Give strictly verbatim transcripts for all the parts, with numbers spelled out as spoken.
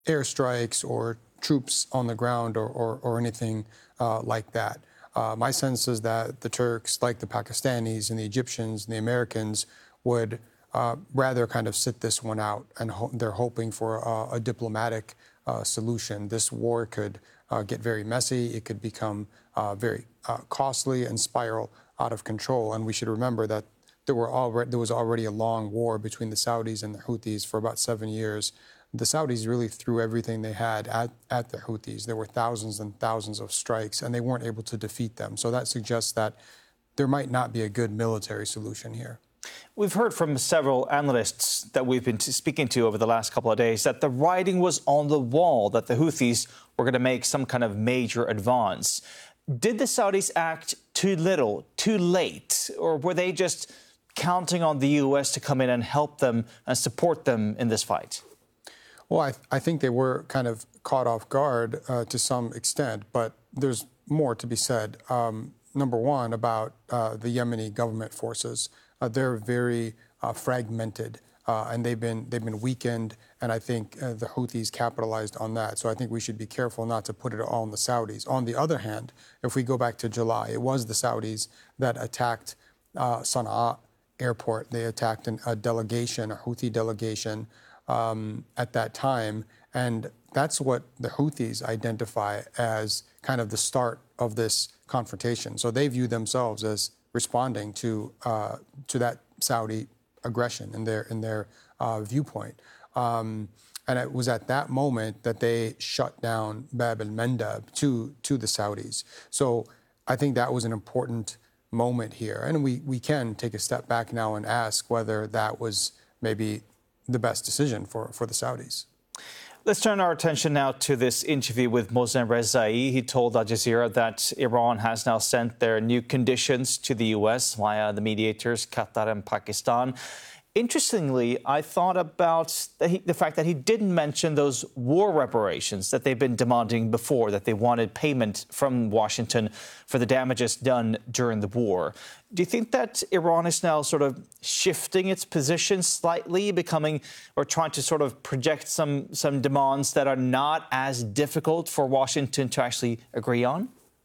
airstrikes or troops on the ground or, or, or anything uh, like that. Uh, my sense is that the Turks, like the Pakistanis and the Egyptians and the Americans, would uh, rather kind of sit this one out, and ho- they're hoping for a, a diplomatic uh, solution. This war could uh, get very messy. It could become uh, very uh, costly and spiral out of control. And we should remember that there were already there was already a long war between the Saudis and the Houthis for about seven years. The Saudis really threw everything they had at, at the Houthis. There were thousands and thousands of strikes, and they weren't able to defeat them. So that suggests that there might not be a good military solution here. We've heard from several analysts that we've been speaking to over the last couple of days that the writing was on the wall, that the Houthis were going to make some kind of major advance. Did the Saudis act too little, too late, or were they just counting on the U S to come in and help them and support them in this fight? Well, I, th- I think they were kind of caught off guard uh, to some extent, but there's more to be said. Um, number one, about uh, the Yemeni government forces. Uh, they're very uh, fragmented, uh, and they've been they've been weakened, and I think uh, the Houthis capitalized on that. So I think we should be careful not to put it all on the Saudis. On the other hand, if we go back to July, it was the Saudis that attacked uh, Sana'a airport. They attacked an, a delegation, a Houthi delegation, um, at that time, and that's what the Houthis identify as kind of the start of this confrontation. So they view themselves as responding to uh, to that Saudi aggression in their in their uh, viewpoint. Um, and it was at that moment that they shut down Bab el-Mandab to to the Saudis. So I think that was an important moment here. And we, we can take a step back now and ask whether that was maybe the best decision for, for the Saudis. Let's turn our attention now to this interview with Mohsen Rezaei. He told Al Jazeera that Iran has now sent their new conditions to the U S via the mediators, Qatar and Pakistan. Interestingly, I thought about the, he, the fact that he didn't mention those war reparations that they've been demanding before, that they wanted payment from Washington for the damages done during the war. Do you think that Iran is now sort of shifting its position slightly, becoming or trying to sort of project some, some demands that are not as difficult for Washington to actually agree on?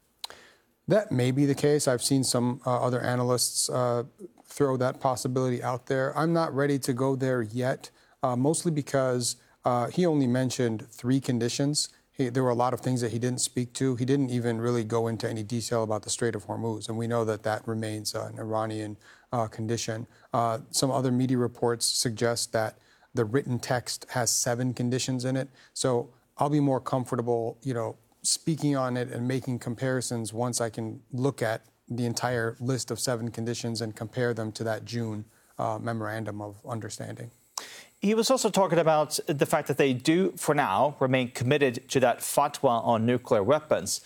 That may be the case. I've seen some uh, other analysts uh, throw that possibility out there. I'm not ready to go there yet, uh, mostly because uh, he only mentioned three conditions. He, there were a lot of things that he didn't speak to. He didn't even really go into any detail about the Strait of Hormuz, and we know that that remains uh, an Iranian uh, condition. Uh, some other media reports suggest that the written text has seven conditions in it. So I'll be more comfortable, you know, speaking on it and making comparisons once I can look at the entire list of seven conditions and compare them to that June uh, memorandum of understanding. He was also talking about the fact that they do, for now, remain committed to that fatwa on nuclear weapons.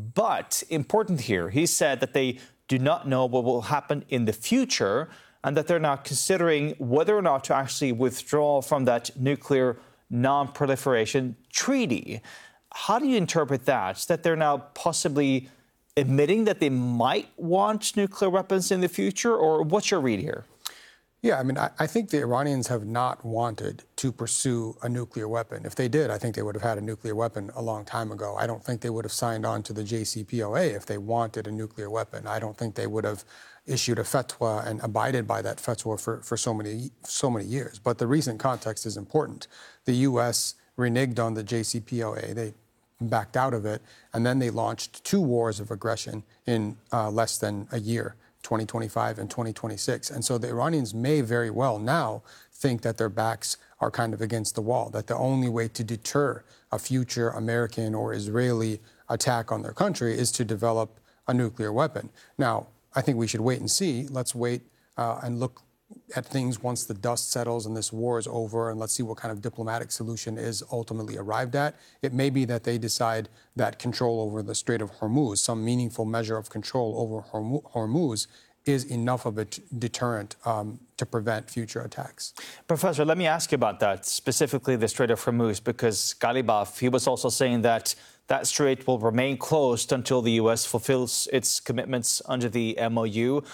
But important here, he said that they do not know what will happen in the future and that they're now considering whether or not to actually withdraw from that nuclear non-proliferation treaty. How do you interpret that, that they're now possibly admitting that they might want nuclear weapons in the future? Or what's your read here? Yeah, I mean, I, I think the Iranians have not wanted to pursue a nuclear weapon. If they did, I think they would have had a nuclear weapon a long time ago. I don't think they would have signed on to the J C P O A if they wanted a nuclear weapon. I don't think they would have issued a fatwa and abided by that fatwa for, for so many so many years. But the recent context is important. The U S reneged on the J C P O A. They backed out of it, and then they launched two wars of aggression in uh, less than a year, twenty twenty-five and twenty twenty-six. And so the Iranians may very well now think that their backs are kind of against the wall, that the only way to deter a future American or Israeli attack on their country is to develop a nuclear weapon. Now, I think we should wait and see. Let's wait uh, and look at things once the dust settles and this war is over, and let's see what kind of diplomatic solution is ultimately arrived at. It may be that they decide that control over the Strait of Hormuz, some meaningful measure of control over Hormuz, is enough of a t- deterrent um, to prevent future attacks. Professor, let me ask you about that, specifically the Strait of Hormuz, because Ghalibaf, he was also saying that that strait will remain closed until the U S fulfills its commitments under the M O U.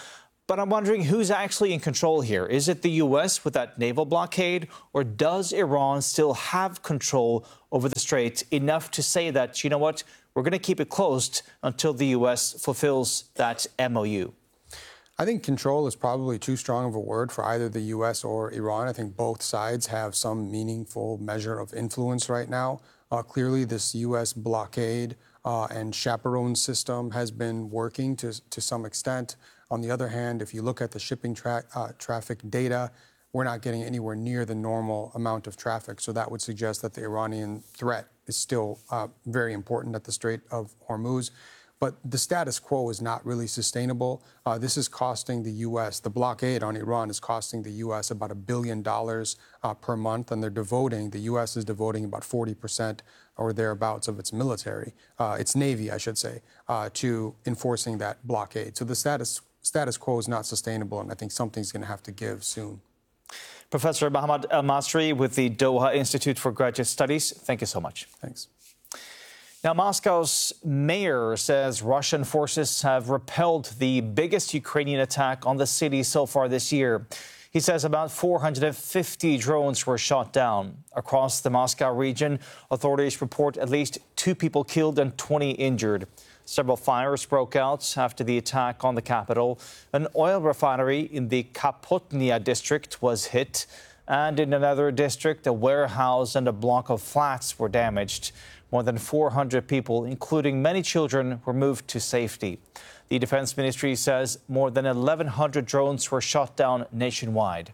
But I'm wondering who's actually in control here. Is it the U S with that naval blockade, or does Iran still have control over the strait enough to say that, you know what, we're going to keep it closed until the U S fulfills that M O U? I think control is probably too strong of a word for either the U S or Iran. I think both sides have some meaningful measure of influence right now. Uh, clearly, this U S blockade uh, and chaperone system has been working to, to some extent. On the other hand, if you look at the shipping tra uh, traffic data, we're not getting anywhere near the normal amount of traffic. So that would suggest that the Iranian threat is still uh, very important at the Strait of Hormuz. But the status quo is not really sustainable. Uh, this is costing the U S, the blockade on Iran is costing the U S about a billion dollars uh, per month, and they're devoting, the U S is devoting about forty percent or thereabouts of its military, uh, its Navy, I should say, uh, to enforcing that blockade. So the status, status quo is not sustainable, and I think something's going to have to give soon. Professor Mohammad El-Masri with the Doha Institute for Graduate Studies, thank you so much. Thanks. Now, Moscow's mayor says Russian forces have repelled the biggest Ukrainian attack on the city so far this year. He says about four hundred fifty drones were shot down. Across the Moscow region, authorities report at least two people killed and twenty injured. Several fires broke out after the attack on the capital. An oil refinery in the Kapotnia district was hit, and in another district, a warehouse and a block of flats were damaged. More than four hundred people, including many children, were moved to safety. The Defense Ministry says more than eleven hundred drones were shot down nationwide.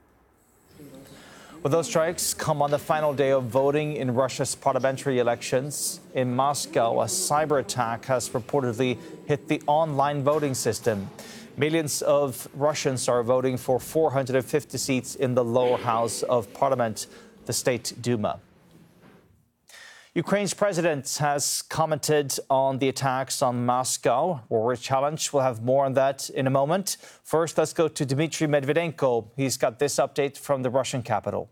Well, those strikes come on the final day of voting in Russia's parliamentary elections. In Moscow, a cyber attack has reportedly hit the online voting system. Millions of Russians are voting for four hundred fifty seats in the lower house of parliament, the State Duma. Ukraine's president has commented on the attacks on Moscow. War Challenge. We'll have more on that in a moment. First, let's go to Dmitry Medvedenko. He's got this update from the Russian capital.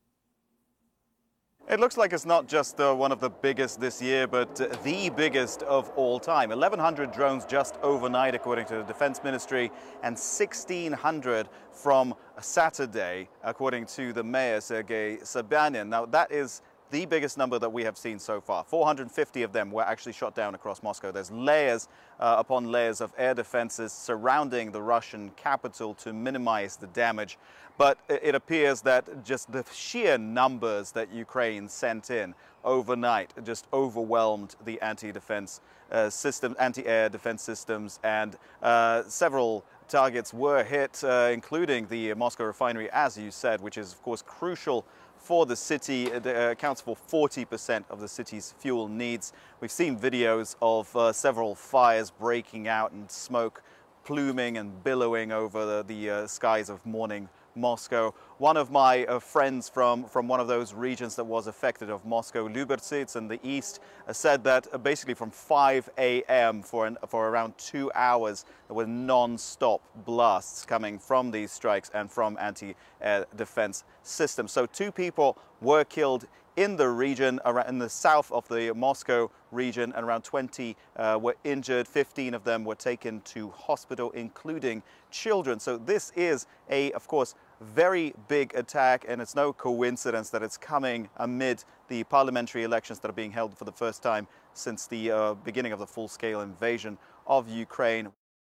It looks like it's not just uh, one of the biggest this year, but uh, the biggest of all time. eleven hundred drones just overnight, according to the Defense Ministry, and sixteen hundred from Saturday, according to the mayor, Sergei Sobyanin. Now, that is the biggest number that we have seen so far. four hundred fifty of them were actually shot down across Moscow. There's layers uh, upon layers of air defenses surrounding the Russian capital to minimize the damage. But it appears that just the sheer numbers that Ukraine sent in overnight just overwhelmed the anti-defense uh, system, anti-air defense systems, and uh, several targets were hit, uh, including the Moscow refinery, as you said, which is, of course, crucial for the city. It uh, accounts for forty percent of the city's fuel needs. We've seen videos of uh, several fires breaking out and smoke pluming and billowing over the, the uh, skies of morning Moscow. One of my uh, friends from, from one of those regions that was affected of Moscow, Lyubertsy, it's in the east, uh, said that uh, basically from five A M for, an, for around two hours, there were non-stop blasts coming from these strikes and from anti-air defense systems. So two people were killed in the region, around in the south of the Moscow region, and around twenty uh, were injured. fifteen of them were taken to hospital, including children. So this is a, of course, very big attack, and it's no coincidence that it's coming amid the parliamentary elections that are being held for the first time since the uh, beginning of the full-scale invasion of Ukraine.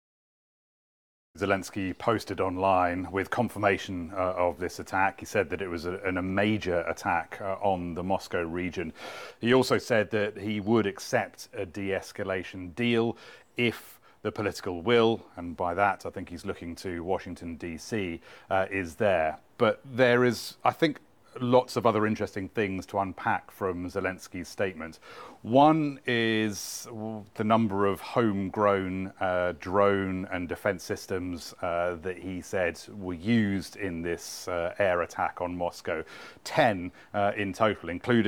Zelensky posted online with confirmation uh, of this attack. He said that it was a, a major attack uh, on the Moscow region. He also said that he would accept a de-escalation deal if the political will, and by that I think he's looking to Washington, D C, uh, is there. But there is, I think, lots of other interesting things to unpack from Zelensky's statement. One is the number of homegrown uh, drone and defense systems uh, that he said were used in this uh, air attack on Moscow. Ten uh, in total, including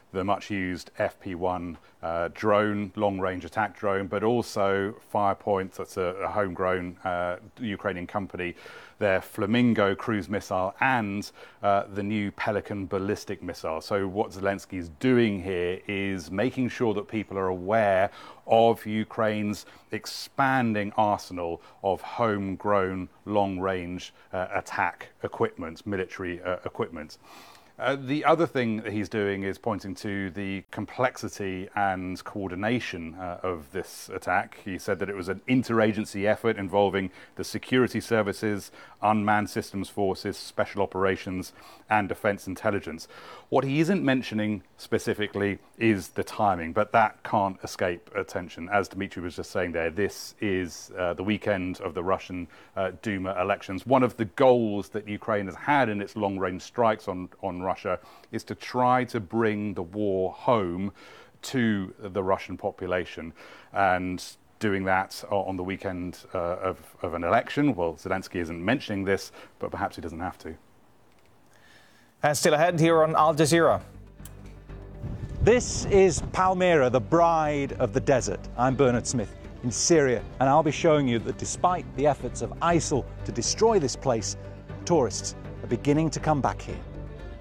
the much-used F P one uh, drone, long-range attack drone, but also Firepoint, that's a, a homegrown uh, Ukrainian company, their Flamingo cruise missile, and uh, the new Pelican ballistic missile. So what Zelensky is doing here is making sure that people are aware of Ukraine's expanding arsenal of homegrown long-range uh, attack equipment, military uh, equipment. Uh, the other thing that he's doing is pointing to the complexity and coordination uh, of this attack. He said that it was an interagency effort involving the security services, unmanned systems forces, special operations, and defense intelligence. What he isn't mentioning specifically is the timing, but that can't escape attention. As Dmitry was just saying there, this is uh, the weekend of the Russian uh, Duma elections. One of the goals that Ukraine has had in its long-range strikes on, on Russia is to try to bring the war home to the Russian population. And doing that on the weekend uh, of, of an election, well, Zelensky isn't mentioning this, but perhaps he doesn't have to. And still ahead here on Al Jazeera. This is Palmyra, the bride of the desert. I'm Bernard Smith in Syria, and I'll be showing you that despite the efforts of ISIL to destroy this place, tourists are beginning to come back here.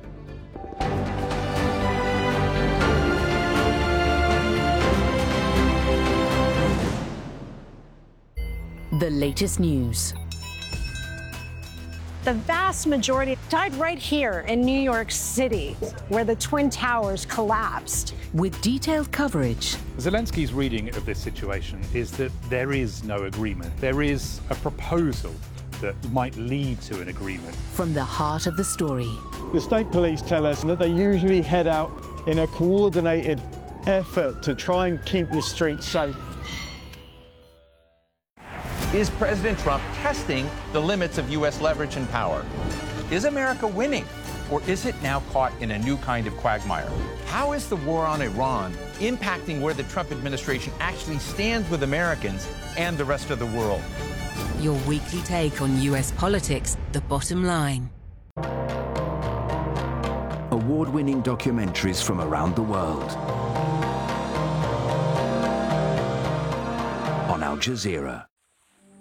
The latest news. The vast majority died right here in New York City, where the Twin Towers collapsed. With detailed coverage. Zelensky's reading of this situation is that there is no agreement. There is a proposal that might lead to an agreement. From the heart of the story. The state police tell us that they usually head out in a coordinated effort to try and keep the streets safe. Is President Trump testing the limits of U S leverage and power? Is America winning, or is it now caught in a new kind of quagmire? How is the war on Iran impacting where the Trump administration actually stands with Americans and the rest of the world? Your weekly take on U S politics, The Bottom Line. Award-winning documentaries from around the world. On Al Jazeera.